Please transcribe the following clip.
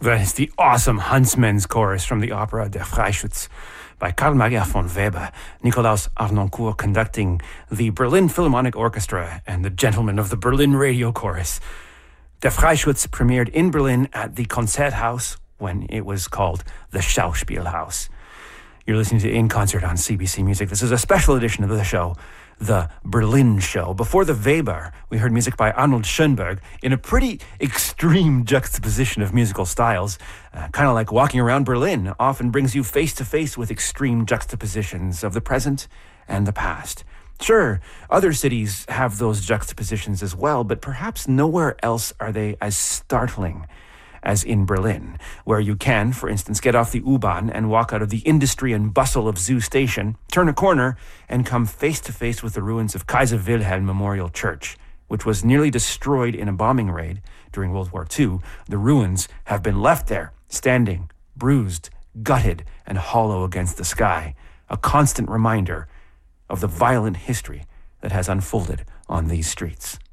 That is the awesome Huntsman's chorus from the opera Der Freischütz by Carl Maria von Weber, Nikolaus Harnoncourt conducting the Berlin Philharmonic Orchestra and the Gentlemen of the Berlin Radio Chorus. Der Freischütz premiered in Berlin at the Konzerthaus when it was called the Schauspielhaus. You're listening to In Concert on CBC Music. This is a special edition of the show, The Berlin Show. Before the Weber, we heard music by Arnold Schoenberg in a pretty extreme juxtaposition of musical styles. Kind of like walking around Berlin often brings you face to face with extreme juxtapositions of the present and the past. Sure, other cities have those juxtapositions as well, but perhaps nowhere else are they as startling as in Berlin, where you can, for instance, get off the U-Bahn and walk out of the industry and bustle of Zoo Station, turn a corner, and come face to face with the ruins of Kaiser Wilhelm Memorial Church, which was nearly destroyed in a bombing raid during World War II. The ruins have been left there, standing, bruised, gutted, and hollow against the sky, a constant reminder of the violent history that has unfolded on these streets.